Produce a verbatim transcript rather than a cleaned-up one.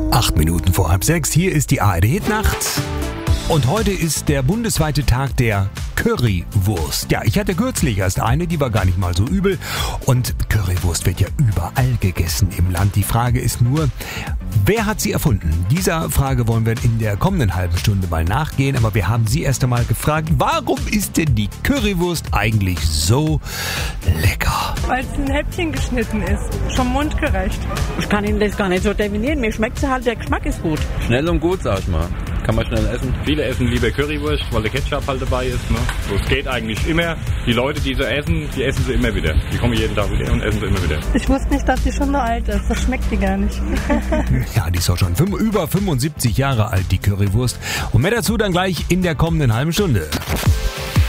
Acht Minuten vor halb sechs, hier ist die A R D-Hitnacht. Und heute ist der bundesweite Tag der Currywurst. Ja, ich hatte kürzlich erst eine, die war gar nicht mal so übel. Und Currywurst wird ja überall gegessen im Land. Die Frage ist nur, wer hat sie erfunden? Dieser Frage wollen wir in der kommenden halben Stunde mal nachgehen. Aber wir haben Sie erst einmal gefragt, warum ist denn die Currywurst eigentlich so lecker? Weil es in Häppchen geschnitten ist, schon mundgerecht. Ich kann Ihnen das gar nicht so definieren. Mir schmeckt sie halt, der Geschmack ist gut. Schnell und gut, sag ich mal. Kann man schnell essen. Viele essen lieber Currywurst, weil der Ketchup halt dabei ist. Ne? So, es geht eigentlich immer. Die Leute, die sie essen, die essen sie immer wieder. Die kommen jeden Tag wieder und essen sie immer wieder. Ich wusste nicht, dass die schon so alt ist. Das schmeckt die gar nicht. Ja, die ist auch schon über fünfundsiebzig Jahre alt, die Currywurst. Und mehr dazu dann gleich in der kommenden halben Stunde.